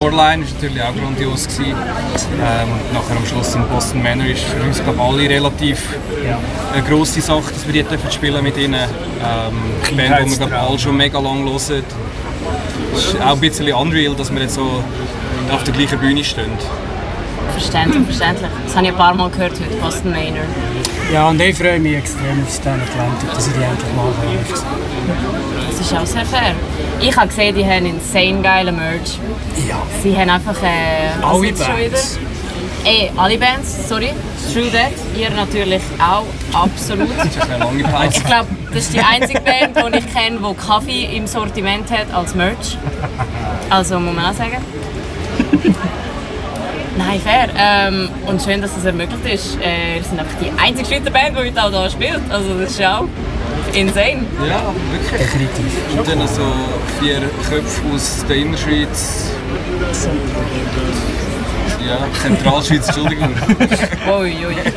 Coraline war natürlich auch grandios gewesen. Nachher am Schluss in Boston Manor ist für uns, glaube ich, alle relativ eine grosse Sache, dass wir die spielen mit ihnen. Die Band, die wir, glaube ich, alle schon mega lange hören. Es ist auch ein bisschen unreal, dass wir jetzt so auf der gleichen Bühne stehen. Verständlich. Das habe ich ein paar Mal gehört heute, Boston Manor. Ja, und ich freue mich extrem auf Stan Atlantic, dass ich die endlich mal live gesehen habe. Das ist auch sehr fair. Ich habe gesehen, die haben insane geile Merch. Ja. Sie haben einfach... Alle Bands. Alle Bands, sorry. True that. Ihr natürlich auch, absolut. Das ist eine lange Pause. Ich glaube, das ist die einzige Band, die ich kenne, die Kaffee im Sortiment hat als Merch. Also muss man auch sagen. Nein, fair. Und schön, dass das ermöglicht ist. Wir sind einfach die einzige Schweizer Band, die heute auch hier spielt. Also das ist ja auch insane. Ja, wirklich. Definitiv. Und dann so 4 Köpfe aus der Innerschweiz. Ja, Zentralschweiz, Entschuldigung. Ui.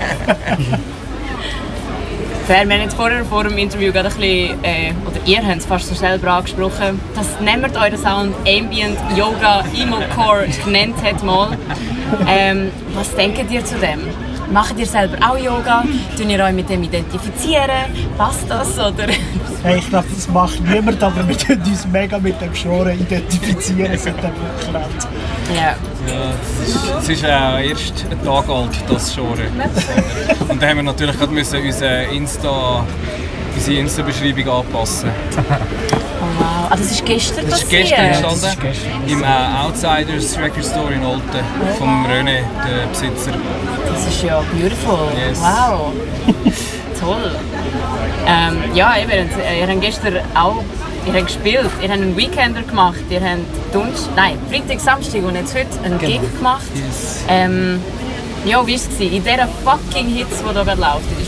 Fair, wir haben jetzt vor dem Interview gerade ein bisschen, oder ihr habt es fast so selber angesprochen, dass niemand euren Sound Ambient, Yoga, Emo-Core genannt hat mal. Was denkt ihr zu dem? Macht ihr selber auch Yoga? Tun ihr euch mit dem identifizieren? Passt das? Oder? Hey, ich glaube, das macht niemand, aber wir tun uns mega mit dem Genre identifizieren, seit dem Wochenende. Ja. Ja, es ist erst ein Tag alt, das Genre. Und da haben wir natürlich gerade unsere Insta-Beschreibung anpassen. Oh wow, das ist gestern Das ist passiert? gestern entstanden, im Outsiders Record Store in Olten, vom René, der Besitzer. Das ist ja beautiful. Yes. Wow. Toll. Ja, eben, ihr habt gestern auch gespielt, ihr habt einen Weekender gemacht, ihr habt Freitag, Samstag und jetzt heute einen Gig gemacht. Yes. Ja, wie war es? In dieser fucking Hits, die hier gerade läuft in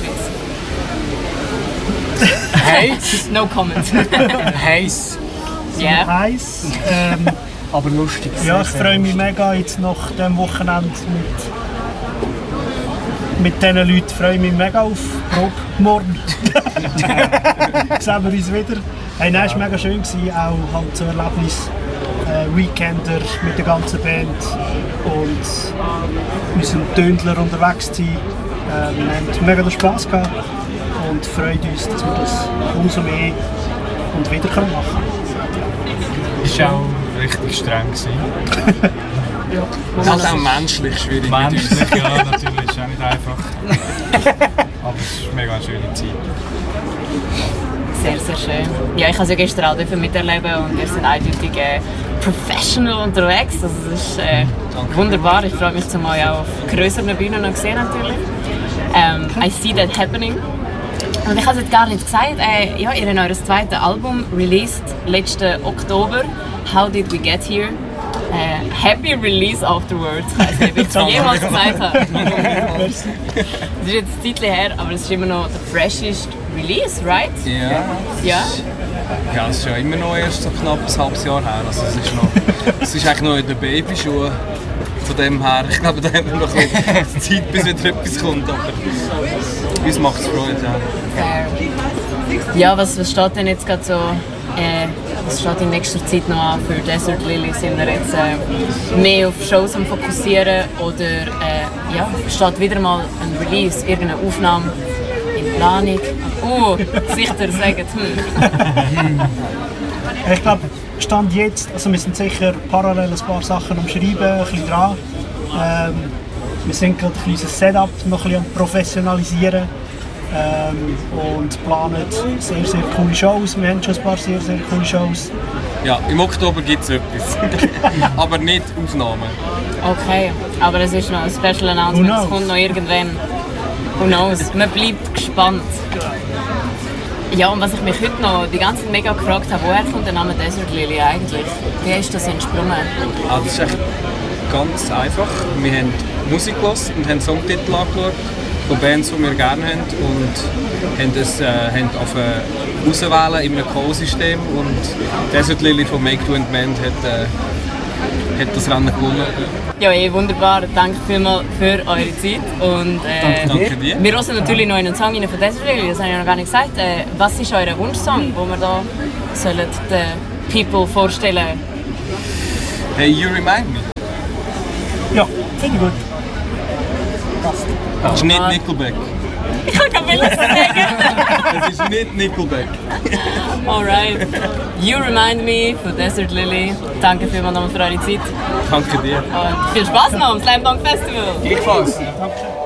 der Schweiz? Heiß. No comment. Heiß. Ja. Heiß. Aber lustig. Ja, ich freue mich mega jetzt nach dem Wochenende mit diesen Leuten. Freue mich mega auf Probe morgen. Sehen wir uns wieder. Hey, nein, es war mega schön, auch halt so ein Erlebnis. Weekender mit der ganzen Band und unserem Tönler unterwegs zu sein. Wir haben mega Spass gehabt und freuen uns, dass wir das umso mehr und wieder machen können. Es war auch richtig streng. Das ist auch menschlich schwierig. Menschlich, ja, natürlich, ist auch nicht einfach. Aber es ist eine mega schöne Zeit. Sehr, sehr schön. Ja, ich habe es ja gestern auch miterleben und wir sind eindeutig professional unterwegs. Also das ist wunderbar. Ich freue mich, zum euch auch auf grösseren Bühnen noch sehen natürlich. I see that happening. Und ich habe es jetzt gar nicht gesagt, ja, ihr habt euer zweites Album released letzten Oktober. How Did We Get Here? Happy Release Afterwards. Ich weiß nicht, ob ich es jemals gesagt habe. Das ist jetzt ein Zeitchen her, aber es ist immer noch der freshest Release, right? Ja. Ja. Ja, es ist ja immer noch erst so knapp ein halbes Jahr her. Also es ist eigentlich noch in den Babyschuhen. Von dem her, ich glaube, da haben wir noch nicht Zeit, bis wieder etwas kommt. Aber uns macht es Freude. Ja, was steht denn jetzt gerade so? Was steht in nächster Zeit noch an für Desert Lily? Sind wir jetzt mehr auf Shows am Fokussieren oder ja, steht wieder mal ein Release, irgendeine Aufnahme in Planung? Sicher sagen. Ich glaube, Stand jetzt, also wir sind sicher parallel ein paar Sachen am Schreiben, ein bisschen dran. Wir sind gerade unser Setup noch ein bisschen am Professionalisieren und planen sehr, sehr coole Shows. Wir haben schon ein paar sehr, sehr coole Shows. Ja, im Oktober gibt es etwas. Aber nicht Aufnahmen. Okay, aber es ist noch ein Special Announcement, es kommt noch irgendwann. Who knows? Man bleibt gespannt. Ja, und was ich mich heute noch die ganze Zeit mega gefragt habe, woher kommt der Name Desert Lily eigentlich? Wie ist das entsprungen? Das ist echt ganz einfach. Wir haben Musik gehört und haben Songtitel angeschaut von Bands, die wir gerne haben und haben das auswählen in einem Call-System und Desert Lily von Make Do and Mend hat das Rennen gewonnen. Ja, wunderbar. Danke vielmals für eure Zeit. Und, Danke dir. Wir hören natürlich noch einen Song von Desert Lily, das habe ich noch gar nicht gesagt. Was ist euer Wunschsong, den wir hier den People vorstellen? Hey, You Remind Me. Ja, finde ich gut. Das ist nicht Nickelback. Ich kann gar nicht sagen. Es ist nicht Nickelback. Alright. You Remind Me von Desert Lily. Danke vielmals nochmal für eure Zeit. Danke dir. Und viel Spaß noch am Slam Dunk Festival. Gleichfalls. Danke.